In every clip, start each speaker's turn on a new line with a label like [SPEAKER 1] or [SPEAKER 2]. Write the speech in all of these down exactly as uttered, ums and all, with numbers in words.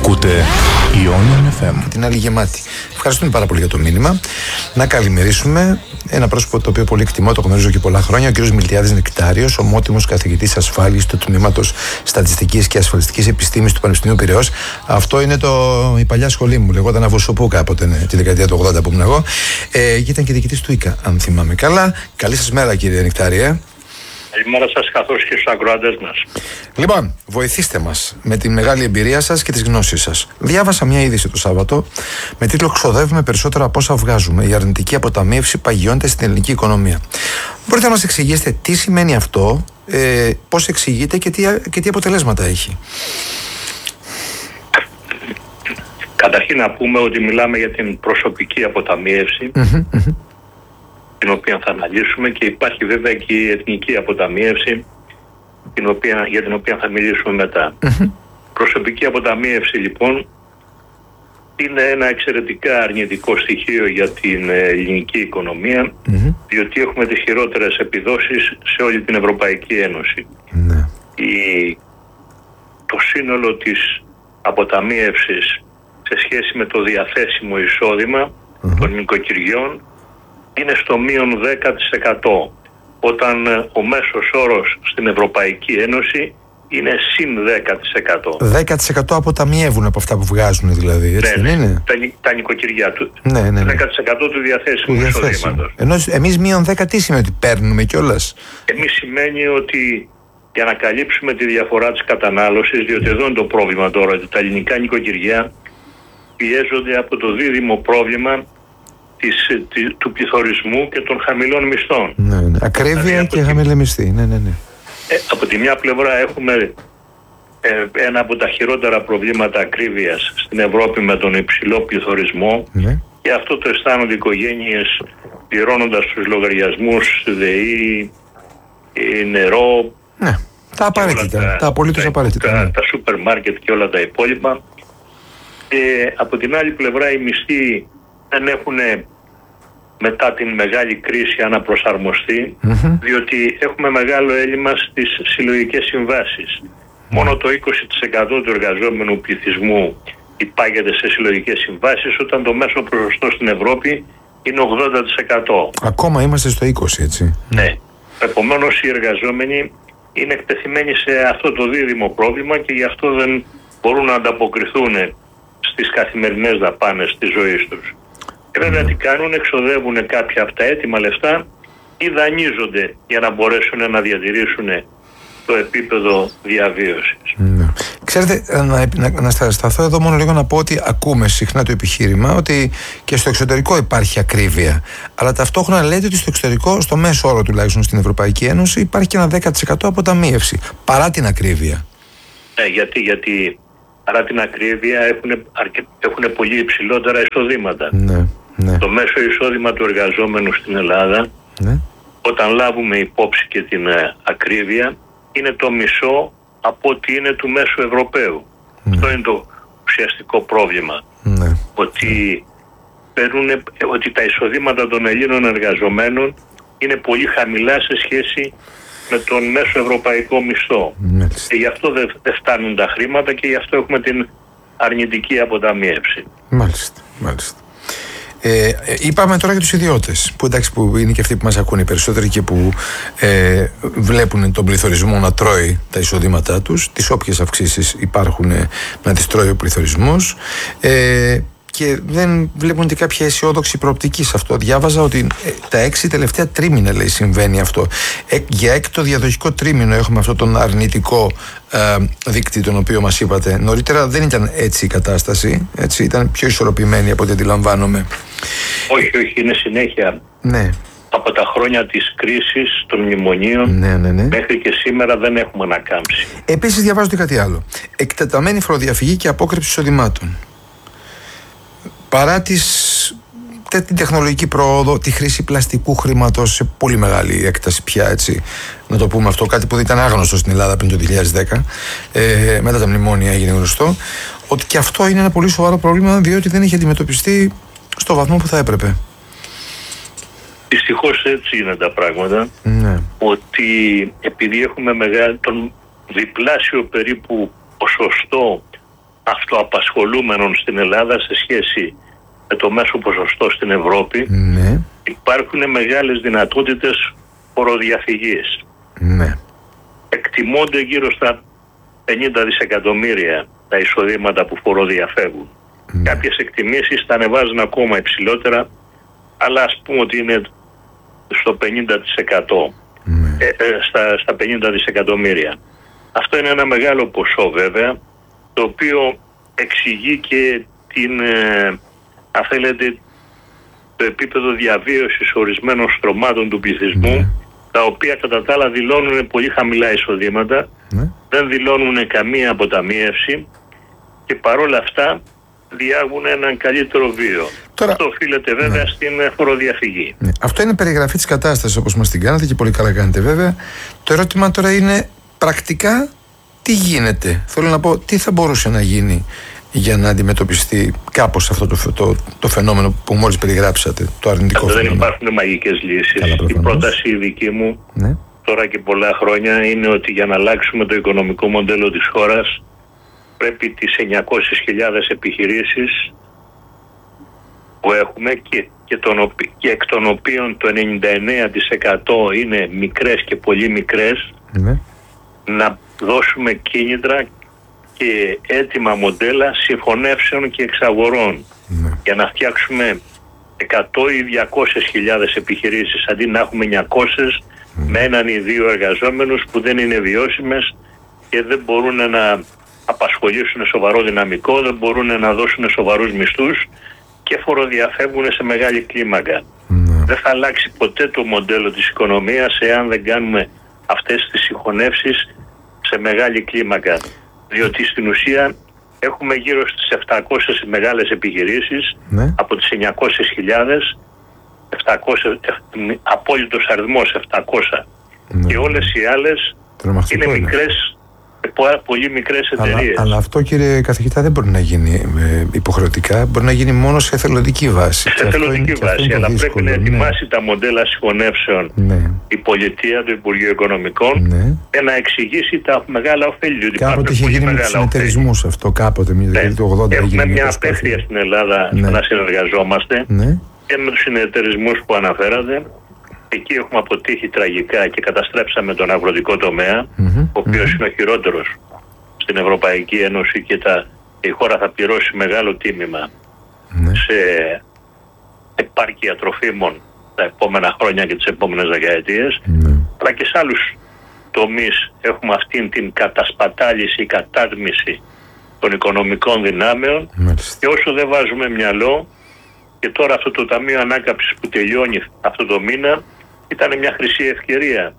[SPEAKER 1] Ακούτε Ionian εφ εμ.
[SPEAKER 2] Την άλλη γεμάτη. Ευχαριστούμε πάρα πολύ για το μήνυμα. Να καλημερίσουμε ένα πρόσωπο το οποίο πολύ εκτιμώ, το γνωρίζω και πολλά χρόνια, ο κ. Μιλτιάδης Νεκτάριος, ομότιμος καθηγητής ασφάλειας του Τμήματος Στατιστικής και Ασφαλιστικής Επιστήμης του Πανεπιστημίου Πειραιώς. Αυτό είναι το, η παλιά σχολή μου, λεγόταν Αβοσοπού κάποτε, ναι, τη δεκαετία του ογδόντα που ήμουν εγώ. Ε, και ήταν και διοικητής του ΙΚΑ, αν θυμάμαι καλά. Καλή σας μέρα, κύριε Νεκτάρια.
[SPEAKER 3] Καλημέρα σας, καθώς και στους ακροατές μας.
[SPEAKER 2] Λοιπόν, βοηθήστε μας με τη μεγάλη εμπειρία σας και τις γνώσεις σας. Διάβασα μια είδηση το Σάββατο με τίτλο «Ξοδεύουμε περισσότερα από όσα βγάζουμε. Η αρνητική αποταμίευση παγιώνεται στην ελληνική οικονομία». Μπορείτε να μας εξηγήσετε τι σημαίνει αυτό, ε, πώς εξηγείται και τι, και τι αποτελέσματα έχει?
[SPEAKER 3] Καταρχήν να πούμε ότι μιλάμε για την προσωπική αποταμίευση,
[SPEAKER 2] mm-hmm, mm-hmm.
[SPEAKER 3] την οποία θα αναλύσουμε, και υπάρχει βέβαια και η εθνική αποταμίευση, την οποία, για την οποία θα μιλήσουμε μετά.
[SPEAKER 2] Mm-hmm.
[SPEAKER 3] Προσωπική αποταμίευση λοιπόν είναι ένα εξαιρετικά αρνητικό στοιχείο για την ελληνική οικονομία,
[SPEAKER 2] mm-hmm.
[SPEAKER 3] διότι έχουμε τις χειρότερες επιδόσεις σε όλη την Ευρωπαϊκή Ένωση.
[SPEAKER 2] Mm-hmm.
[SPEAKER 3] Η, το σύνολο της αποταμίευσης σε σχέση με το διαθέσιμο εισόδημα mm-hmm. των νοικοκυριών είναι στο μείον δέκα τοις εκατό, όταν ο μέσος όρος στην Ευρωπαϊκή Ένωση είναι συν δέκα τοις εκατό.
[SPEAKER 2] δέκα τοις εκατό αποταμιεύουν από αυτά που βγάζουν, δηλαδή, έτσι,
[SPEAKER 3] ναι,
[SPEAKER 2] δεν είναι?
[SPEAKER 3] Τα, τα νοικοκυριά του.
[SPEAKER 2] Ναι, ναι, ναι.
[SPEAKER 3] δέκα τοις εκατό του διαθέσιμου εισοδήματος.
[SPEAKER 2] Ενώ εμείς μείον δέκα τι σημαίνει, ότι παίρνουμε κιόλας?
[SPEAKER 3] Εμείς σημαίνει ότι για να καλύψουμε τη διαφορά της κατανάλωσης, διότι εδώ είναι το πρόβλημα τώρα, ότι τα ελληνικά νοικοκυριά πιέζονται από το δίδυμο πρόβλημα της, της, του πληθωρισμού και των χαμηλών μισθών.
[SPEAKER 2] Ναι, ναι. Ακρίβεια δηλαδή, και τη... χαμηλή μισθή. Ναι, ναι, ναι.
[SPEAKER 3] Ε, από τη μια πλευρά έχουμε ε, ένα από τα χειρότερα προβλήματα ακρίβειας στην Ευρώπη με τον υψηλό πληθωρισμό,
[SPEAKER 2] ναι.
[SPEAKER 3] και αυτό το αισθάνονται οι οικογένειες πληρώνοντας τους λογαριασμούς, ΔΕΗ, νερό,
[SPEAKER 2] ναι. Τα απαραίτητα, τα, τα απολύτως απαραίτητα.
[SPEAKER 3] Τα,
[SPEAKER 2] ναι.
[SPEAKER 3] τα σούπερ μάρκετ και όλα τα υπόλοιπα. Και από την άλλη πλευρά οι μισθοί δεν έχουν μετά την μεγάλη κρίση αναπροσαρμοστεί,
[SPEAKER 2] mm-hmm.
[SPEAKER 3] διότι έχουμε μεγάλο έλλειμμα στις συλλογικές συμβάσεις. Mm. Μόνο το είκοσι τοις εκατό του εργαζόμενου πληθυσμού υπάγεται σε συλλογικές συμβάσεις, όταν το μέσο ποσοστό στην Ευρώπη είναι ογδόντα τοις εκατό.
[SPEAKER 2] Ακόμα είμαστε στο είκοσι, έτσι.
[SPEAKER 3] Ναι. Επομένως οι εργαζόμενοι είναι εκτεθειμένοι σε αυτό το δίδυμο πρόβλημα και γι' αυτό δεν μπορούν να ανταποκριθούν στις καθημερινές δαπάνες της ζωής τους. Και βέβαια τι κάνουν, εξοδεύουν κάποια από τα έτοιμα λεφτά ή δανείζονται για να μπορέσουν να διατηρήσουν το επίπεδο διαβίωσης.
[SPEAKER 2] Ναι. Ξέρετε, να, να, να σταθώ εδώ μόνο λίγο να πω ότι ακούμε συχνά το επιχείρημα ότι και στο εξωτερικό υπάρχει ακρίβεια. Αλλά ταυτόχρονα λέτε ότι στο εξωτερικό, στο μέσο όρο τουλάχιστον στην Ευρωπαϊκή Ένωση, υπάρχει και ένα δέκα τοις εκατό αποταμίευση. Παρά την ακρίβεια.
[SPEAKER 3] Ναι, γιατί, γιατί παρά την ακρίβεια έχουν, αρκε, έχουν πολύ υψηλότερα εισοδήματα.
[SPEAKER 2] Ναι. Ναι.
[SPEAKER 3] Το μέσο εισόδημα του εργαζόμενου στην Ελλάδα,
[SPEAKER 2] ναι.
[SPEAKER 3] όταν λάβουμε υπόψη και την ε, ακρίβεια, είναι το μισό από ό,τι είναι του μέσου Ευρωπαίου. Ναι. Αυτό είναι το ουσιαστικό πρόβλημα.
[SPEAKER 2] Ναι.
[SPEAKER 3] Ότι, παίρνουν, ότι τα εισοδήματα των Ελλήνων εργαζομένων είναι πολύ χαμηλά σε σχέση με τον μέσο ευρωπαϊκό μισθό.
[SPEAKER 2] Μάλιστα.
[SPEAKER 3] Και γι' αυτό δεν δε φτάνουν τα χρήματα και γι' αυτό έχουμε την αρνητική αποταμίευση.
[SPEAKER 2] Μάλιστα, μάλιστα. Ε, είπαμε τώρα για τους ιδιώτες, που εντάξει, που είναι και αυτοί που μας ακούνε οι περισσότεροι και που ε, βλέπουν τον πληθωρισμό να τρώει τα εισοδήματά τους, τις όποιες αυξήσεις υπάρχουν να τις τρώει ο πληθωρισμός, ε, και δεν βλέπουν και κάποια αισιόδοξη προοπτική σε αυτό. Διάβαζα ότι ε, τα έξι τελευταία τρίμηνα, λέει, συμβαίνει αυτό. Ε, για έκτο διαδοχικό τρίμηνο έχουμε αυτό τον αρνητικό ε, δείκτη, τον οποίο μας είπατε. Νωρίτερα δεν ήταν έτσι η κατάσταση, έτσι, ήταν πιο ισορροπημένη από ό,τι αντιλαμβάνομαι.
[SPEAKER 3] Όχι, όχι, είναι συνέχεια.
[SPEAKER 2] Ναι.
[SPEAKER 3] Από τα χρόνια της κρίσης των μνημονίων,
[SPEAKER 2] ναι, ναι, ναι.
[SPEAKER 3] μέχρι και σήμερα δεν έχουμε ανακάμψει.
[SPEAKER 2] Επίσης διαβάζω και κάτι άλλο. Εκτεταμένη φοροδιαφυγή και απόκρυψη εισοδημάτων. Παρά τις, την τεχνολογική πρόοδο, τη χρήση πλαστικού χρήματος σε πολύ μεγάλη έκταση πια, έτσι, να το πούμε αυτό, κάτι που δεν ήταν άγνωστο στην Ελλάδα πριν το δύο χιλιάδες δέκα, ε, μετά τα μνημόνια έγινε γνωστό, ότι και αυτό είναι ένα πολύ σοβαρό πρόβλημα, διότι δεν έχει αντιμετωπιστεί στο βαθμό που θα έπρεπε.
[SPEAKER 3] Δυστυχώς έτσι είναι τα πράγματα,
[SPEAKER 2] ναι.
[SPEAKER 3] ότι επειδή έχουμε μεγάλο, τον διπλάσιο περίπου ποσοστό αυτοαπασχολούμενων στην Ελλάδα σε σχέση με το μέσο ποσοστό στην Ευρώπη,
[SPEAKER 2] ναι.
[SPEAKER 3] υπάρχουν μεγάλες δυνατότητες φοροδιαφυγής.
[SPEAKER 2] Ναι.
[SPEAKER 3] Εκτιμώνται γύρω στα πενήντα δισεκατομμύρια τα εισοδήματα που φοροδιαφεύγουν.
[SPEAKER 2] Ναι.
[SPEAKER 3] Κάποιες εκτιμήσεις τα ανεβάζουν ακόμα υψηλότερα, αλλά ας πούμε ότι είναι στο πενήντα τοις εκατό,
[SPEAKER 2] Ναι.
[SPEAKER 3] ε, ε, στα, στα πενήντα δισεκατομμύρια. Αυτό είναι ένα μεγάλο ποσό βέβαια, το οποίο εξηγεί και την, ε, αν θέλετε, το επίπεδο διαβίωσης ορισμένων στρωμάτων του πληθυσμού,
[SPEAKER 2] Ναι.
[SPEAKER 3] τα οποία κατά τα άλλα δηλώνουν πολύ χαμηλά εισοδήματα,
[SPEAKER 2] Ναι.
[SPEAKER 3] δεν δηλώνουν καμία αποταμίευση και παρόλα αυτά διάγουν έναν καλύτερο βίο.
[SPEAKER 2] Τώρα,
[SPEAKER 3] αυτό οφείλεται βέβαια ναι. στην φοροδιαφυγή.
[SPEAKER 2] Ναι. Αυτό είναι περιγραφή της κατάστασης όπως μας την κάνετε και πολύ καλά κάνετε βέβαια. Το ερώτημα τώρα είναι πρακτικά τι γίνεται. Θέλω να πω τι θα μπορούσε να γίνει για να αντιμετωπιστεί κάπως αυτό το, το, το φαινόμενο που μόλις περιγράψατε, το αρνητικό
[SPEAKER 3] δεν
[SPEAKER 2] φαινόμενο.
[SPEAKER 3] Δεν υπάρχουν μαγικές λύσεις.
[SPEAKER 2] Καλά,
[SPEAKER 3] η πρόταση η δική μου
[SPEAKER 2] ναι.
[SPEAKER 3] τώρα και πολλά χρόνια είναι ότι για να αλλάξουμε το οικονομικό μοντέλο της χώρας πρέπει τις εννιακόσιες χιλιάδες επιχειρήσεις που έχουμε και, και, τον, και εκ των οποίων το ενενήντα εννέα τοις εκατό είναι μικρές και πολύ μικρές,
[SPEAKER 2] Ναι.
[SPEAKER 3] να δώσουμε κίνητρα και έτοιμα μοντέλα συγχωνεύσεων και εξαγορών,
[SPEAKER 2] Ναι.
[SPEAKER 3] για να φτιάξουμε εκατό ή διακόσιες χιλιάδες επιχειρήσεις αντί να έχουμε εννιακόσιες
[SPEAKER 2] Ναι.
[SPEAKER 3] με έναν ή δύο εργαζόμενους που δεν είναι βιώσιμες και δεν μπορούν να απασχολήσουν σοβαρό δυναμικό, δεν μπορούν να δώσουν σοβαρούς μισθούς και φοροδιαφεύγουν σε μεγάλη κλίμακα.
[SPEAKER 2] Ναι.
[SPEAKER 3] Δεν θα αλλάξει ποτέ το μοντέλο της οικονομίας εάν δεν κάνουμε αυτές τις συγχωνεύσεις σε μεγάλη κλίμακα. Διότι στην ουσία έχουμε γύρω στις επτακόσιες μεγάλες επιχειρήσεις,
[SPEAKER 2] Ναι.
[SPEAKER 3] από τις εννιακόσιες χιλιάδες, επτακόσιες, απόλυτος αριθμός επτακόσια.
[SPEAKER 2] Ναι.
[SPEAKER 3] Και όλες οι άλλες
[SPEAKER 2] Τρομακτικό
[SPEAKER 3] είναι
[SPEAKER 2] είναι.
[SPEAKER 3] μικρές, πολύ μικρές
[SPEAKER 2] Αλλά,
[SPEAKER 3] εταιρείες.
[SPEAKER 2] αλλά αυτό, κύριε καθηγητά, δεν μπορεί να γίνει ε, υποχρεωτικά. Μπορεί να γίνει μόνο σε εθελοντική βάση.
[SPEAKER 3] Σε εθελοντική βάση, αλλά πρέπει να ετοιμάσει
[SPEAKER 2] ναι.
[SPEAKER 3] τα μοντέλα συγχωνεύσεων
[SPEAKER 2] Ναι.
[SPEAKER 3] η πολιτεία, το Υπουργείο Οικονομικών,
[SPEAKER 2] Ναι.
[SPEAKER 3] και να εξηγήσει τα μεγάλα ωφέλη. Διότι
[SPEAKER 2] Κάποτε
[SPEAKER 3] υπάρχουν
[SPEAKER 2] είχε
[SPEAKER 3] πολύ
[SPEAKER 2] γίνει με τους
[SPEAKER 3] μεγάλα ωφέλη.
[SPEAKER 2] συνεταιρισμούς αυτό, κάποτε, μια δεκαετία του ογδόντα έγινε.
[SPEAKER 3] Έχουμε μια
[SPEAKER 2] προσπάθεια.
[SPEAKER 3] απέχθεια στην Ελλάδα
[SPEAKER 2] Ναι.
[SPEAKER 3] να συνεργαζόμαστε
[SPEAKER 2] Ναι.
[SPEAKER 3] και με τους συνεταιρισμούς που αναφέρατε. Εκεί έχουμε αποτύχει τραγικά και καταστρέψαμε τον αγροτικό τομέα,
[SPEAKER 2] Mm-hmm.
[SPEAKER 3] ο οποίος mm-hmm. είναι ο χειρότερος στην Ευρωπαϊκή Ένωση και τα, η χώρα θα πληρώσει μεγάλο τίμημα
[SPEAKER 2] Ναι.
[SPEAKER 3] σε επάρκεια τροφίμων τα επόμενα χρόνια και τις επόμενες δεκαετίες,
[SPEAKER 2] Ναι.
[SPEAKER 3] αλλά και σε άλλους τομείς έχουμε αυτήν την κατασπατάληση, κατάρμιση των οικονομικών δυνάμεων.
[SPEAKER 2] Μάλιστα.
[SPEAKER 3] Και όσο δεν βάζουμε μυαλό, και τώρα αυτό το Ταμείο Ανάκαμψης που τελειώνει αυτό το μήνα ήταν μια χρυσή ευκαιρία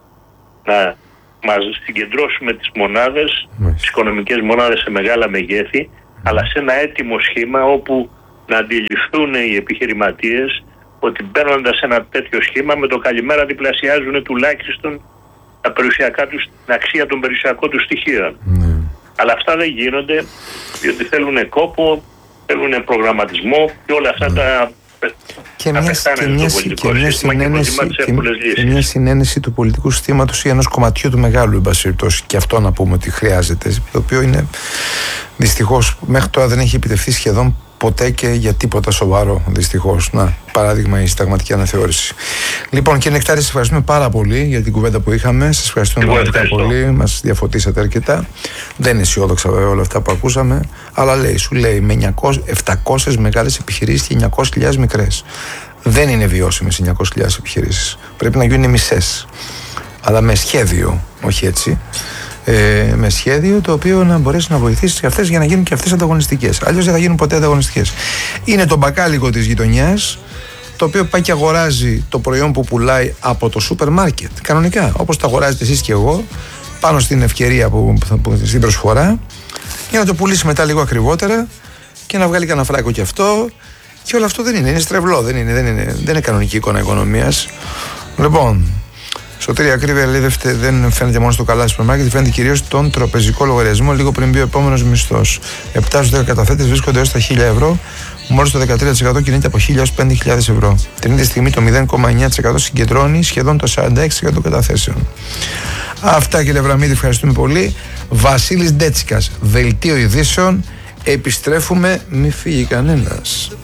[SPEAKER 3] να μας συγκεντρώσουμε τις μονάδες,
[SPEAKER 2] Μάλιστα.
[SPEAKER 3] τις οικονομικές μονάδες σε μεγάλα μεγέθη, αλλά σε ένα έτοιμο σχήμα όπου να αντιληφθούν οι επιχειρηματίες ότι μπαίνοντας σε ένα τέτοιο σχήμα με το καλημέρα διπλασιάζουν τουλάχιστον τα περιουσιακά τους, την αξία των περιουσιακών τους στοιχείων.
[SPEAKER 2] Ναι.
[SPEAKER 3] Αλλά αυτά δεν γίνονται διότι θέλουν κόπο, θέλουν προγραμματισμό και όλα αυτά τα
[SPEAKER 2] Και μια, και, μια, και, μια συνένεση, και, και μια συνένεση του πολιτικού συστήματος ή ενός κομματιού του μεγάλου, εν πάση περιπτώσει, και αυτό να πούμε ότι χρειάζεται, το οποίο είναι δυστυχώς μέχρι τώρα δεν έχει επιτευχθεί σχεδόν ποτέ και για τίποτα σοβαρό, δυστυχώς. Να, παράδειγμα η συνταγματική αναθεώρηση. Λοιπόν, κύριε Νεκτάρη, σας ευχαριστούμε πάρα πολύ για την κουβέντα που είχαμε. Σας ευχαριστούμε πραγματικά πολύ. Μας διαφωτίσατε αρκετά. Δεν είναι αισιόδοξα βέβαια όλα αυτά που ακούσαμε, αλλά λέει, σου λέει με εννιακόσιες, επτακόσιες μεγάλες επιχειρήσεις και εννιακόσιες χιλιάδες μικρές. Δεν είναι βιώσιμες εννιακόσιες χιλιάδες επιχειρήσεις. Πρέπει να γίνουν μισές. Αλλά με σχέδιο, όχι έτσι. Ε, με σχέδιο το οποίο να μπορέσει να βοηθήσει και αυτές για να γίνουν και αυτές ανταγωνιστικές. Αλλιώς δεν θα γίνουν ποτέ ανταγωνιστικές. Είναι το μπακάλικο της γειτονιάς, το οποίο πάει και αγοράζει το προϊόν που πουλάει από το σούπερ μάρκετ. Κανονικά, όπως το αγοράζετε εσείς και εγώ, πάνω στην ευκαιρία που, που, που, στην προσφορά, για να το πουλήσει μετά λίγο ακριβότερα και να βγάλει κανένα φράγκο κι αυτό. Και όλο αυτό δεν είναι, είναι στρεβλό, δεν είναι, δεν είναι, δεν είναι κανονική εικόνα οικονομίας. Λοιπόν, Σωτήρη, ακρίβεια λέει δεν φαίνεται μόνο στο καλά σούπερ μάρκετ, φαίνεται κυρίως στον τραπεζικό λογαριασμό λίγο πριν μπει ο επόμενος μισθός. επτά στους δέκα καταθέτες βρίσκονται έως τα χίλια ευρώ, μόλις το δεκατρία τοις εκατό κινείται από χίλια έως πέντε χιλιάδες ευρώ. Την ίδια στιγμή το μηδέν κόμμα εννιά τοις εκατό συγκεντρώνει σχεδόν το σαράντα έξι τοις εκατό των καταθέσεων. Αυτά κύριε Αβραμίδη, ευχαριστούμε πολύ. Βασίλης Ντέτσικας, Δελτίο Ειδήσεων. Επιστρέφουμε, μη φύγει κανένας.